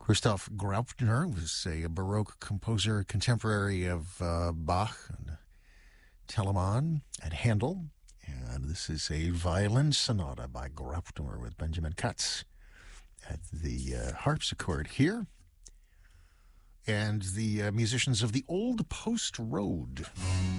Christoph Graupner was a Baroque composer, contemporary of Bach and Telemann and Handel. And this is a violin sonata by Graupner with Benjamin Katz at the harpsichord here. And the musicians of the Old Post Road.